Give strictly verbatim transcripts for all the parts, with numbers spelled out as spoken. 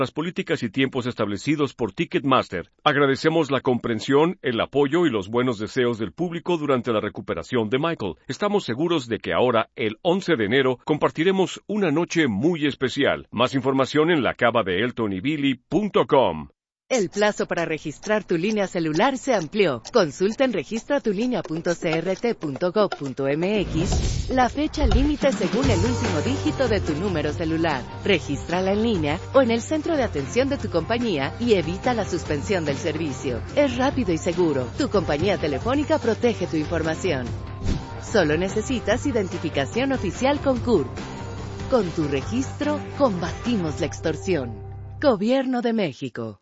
las políticas y tiempos establecidos por Ticketmaster. Agradecemos la comprensión, el apoyo y los buenos deseos del público durante la recuperación de Michael. Estamos seguros de que ahora, el once de enero, compartiremos una noche muy especial. Más información en la cava de elton y billy punto com. El plazo para registrar tu línea celular se amplió. Consulta en registra tu línea punto c r t punto gov punto m x la fecha límite según el último dígito de tu número celular. Regístrala en línea o en el centro de atención de tu compañía y evita la suspensión del servicio. Es rápido y seguro. Tu compañía telefónica protege tu información. Solo necesitas identificación oficial con C U R P. Con tu registro, combatimos la extorsión. Gobierno de México.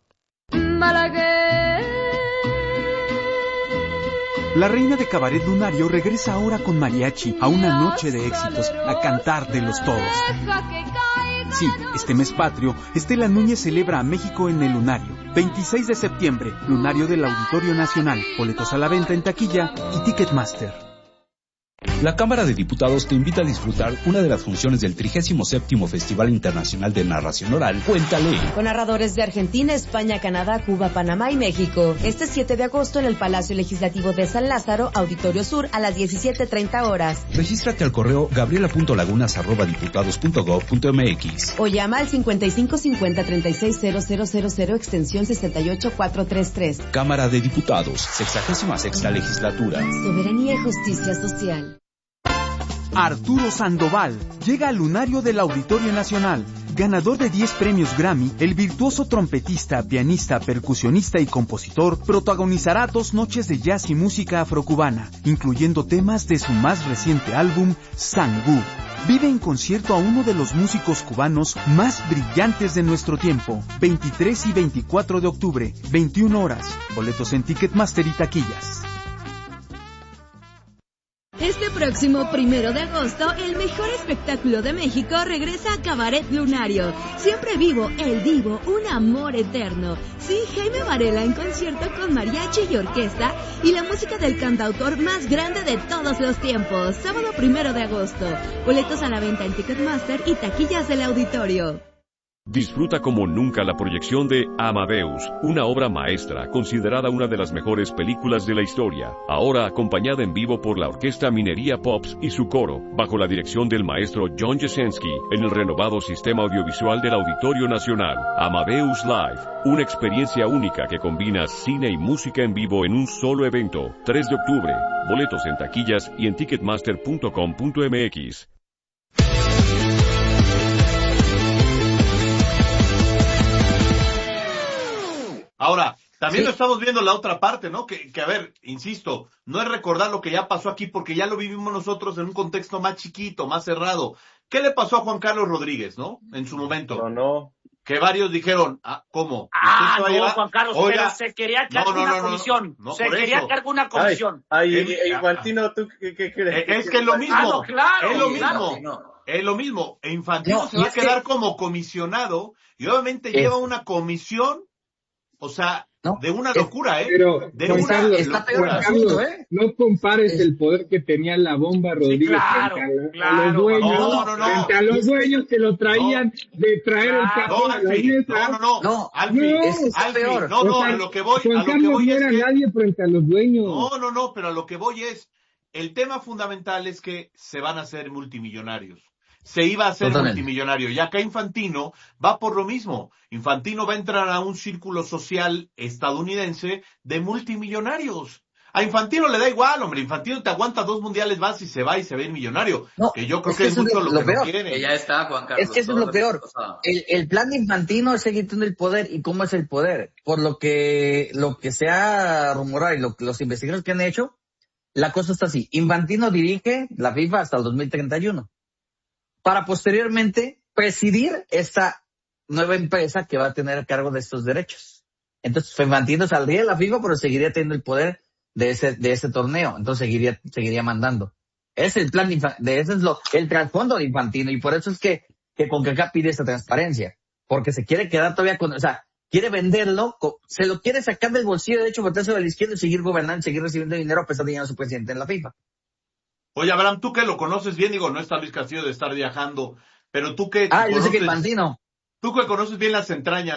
La reina de cabaret lunario regresa ahora con mariachi a una noche de éxitos, a cantar de los todos. Sí, este mes patrio, Estela Núñez celebra a México en el Lunario. veintiséis de septiembre, Lunario del Auditorio Nacional. Boletos a la venta en taquilla y Ticketmaster. La Cámara de Diputados te invita a disfrutar una de las funciones del trigésimo séptimo Festival Internacional de Narración Oral, Cuéntale. Con narradores de Argentina, España, Canadá, Cuba, Panamá y México. Este siete de agosto en el Palacio Legislativo de San Lázaro, Auditorio Sur, a las diecisiete treinta horas. Regístrate al correo gabriela punto lagunas arroba diputados punto gov punto m x. O llama al cincuenta y cinco cincuenta treinta y seis cero cero cero cero extensión sesenta y ocho cuatrocientos treinta y tres. Cámara de Diputados, sexagésima sexta Legislatura. Soberanía y justicia social. Arturo Sandoval llega al Lunario del Auditorio Nacional. Ganador de diez premios Grammy, el virtuoso trompetista, pianista, percusionista y compositor protagonizará dos noches de jazz y música afrocubana, incluyendo temas de su más reciente álbum, Sangú. Vive en concierto a uno de los músicos cubanos más brillantes de nuestro tiempo. veintitrés y veinticuatro de octubre, veintiuna horas. Boletos en Ticketmaster y taquillas. Este próximo primero de agosto, el mejor espectáculo de México regresa a Cabaret Lunario. Siempre vivo, el divo, un amor eterno. Sí, Jaime Varela en concierto con mariachi y orquesta y la música del cantautor más grande de todos los tiempos. Sábado primero de agosto. Boletos a la venta en Ticketmaster y taquillas del auditorio. Disfruta como nunca la proyección de Amadeus, una obra maestra considerada una de las mejores películas de la historia, ahora acompañada en vivo por la Orquesta Minería Pops y su coro, bajo la dirección del maestro John Jasenski, en el renovado sistema audiovisual del Auditorio Nacional. Amadeus Live, una experiencia única que combina cine y música en vivo en un solo evento. tres de octubre, boletos en taquillas y en ticketmaster punto com punto m x. Ahora, también Sí. lo estamos viendo la otra parte, ¿no? Que, que, a ver, insisto, no es recordar lo que ya pasó aquí porque ya lo vivimos nosotros en un contexto más chiquito, más cerrado. ¿Qué le pasó a Juan Carlos Rodríguez, no? En su momento. No, no. Que varios dijeron, ah, ¿cómo? Ah, ¿Usted se va a no, llevar? Juan Carlos, Oiga, pero se quería cargar no, no, una no, no, comisión. no, se por quería eso. cargar una Ay, comisión. ay, Eh, eh, Infantino, ¿tú qué, qué crees? Eh, es que es lo mismo. Ah, no, claro, es lo claro. mismo. No. Es lo mismo. E Infantino No, se y va a es que- quedar como comisionado y obviamente Es- lleva una comisión, o sea, No, de una es- locura, ¿eh? Pero, de Juan una Carlos, está peor locura. el Juan Carlos, asunto, ¿eh? no compares Es- el poder que tenía la bomba Rodríguez claro, frente a, la- a claro. los dueños, No, no, no. frente a los dueños que lo traían de traer el Claro. cajón No, a la Alfie, mesa. no, no, no, No, Alfie, no, es que está Alfie, peor. no, O no, sea, a lo que voy, Juan a lo que Carlos voy no es era que, nadie frente a los dueños. no, no, no, pero a lo que voy es, el tema fundamental es que se van a hacer multimillonarios. Se iba a hacer Totalmente. multimillonario. Y acá Infantino va por lo mismo. Infantino va a entrar a un círculo social estadounidense de multimillonarios. A Infantino le da igual, hombre. Infantino te aguanta dos mundiales más y se va y se ve el millonario. No, que yo creo es que que es eso es mucho lo- lo, lo que no peor. quiere. Que ya está, Juan Carlos. Es que eso es todo lo peor. o sea, El, el plan de Infantino es seguir teniendo el poder. ¿Y cómo es el poder? Por lo que lo que se ha rumorado y lo que los investigadores que han hecho, la cosa está así. Infantino dirige la FIFA hasta el dos mil treinta y uno. Para posteriormente presidir esta nueva empresa que va a tener a cargo de estos derechos. Entonces, Infantino saldría de la FIFA, pero seguiría teniendo el poder de ese de ese torneo. Entonces, seguiría seguiría mandando. Es el plan de, Infa- de ese es lo el trasfondo de Infantino y por eso es que que CONCACAF pide esta transparencia, porque se quiere quedar todavía con, o sea, quiere venderlo, co- se lo quiere sacar del bolsillo derecho, botárselo a la izquierda y seguir gobernando, seguir recibiendo dinero a pesar de ya no ser presidente en la FIFA. Oye, Abraham, tú que lo conoces bien, digo, no está Luis Castillo de estar viajando, pero tú que Ah, yo sé conoces, que Infantino. tú que conoces bien las entrañas,